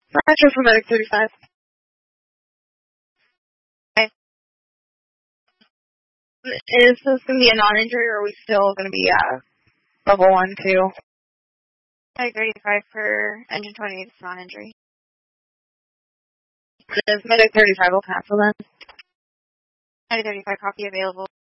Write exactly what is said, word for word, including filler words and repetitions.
Retro for Medic thirty-five. Okay. Is this going to be a non-injury, or are we still going to be uh, level one, two? Medic thirty-five for engine twenty-eight is non-injury. Is Medic thirty-five will cancel then? Medic thirty-five copy available.